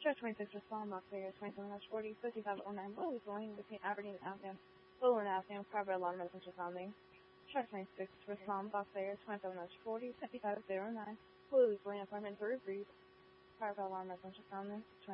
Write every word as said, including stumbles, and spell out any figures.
Chart twenty-six respond box figure twenty-seven forty fifty-five oh nine Willies Lane between Aberdeen and Albion. Fuller and Albion, private alarm message sounding. Chart twenty-six respond box figure twenty-seven forty fifty-five oh nine Willies Lane apartment three breeze. Private alarm message sounding.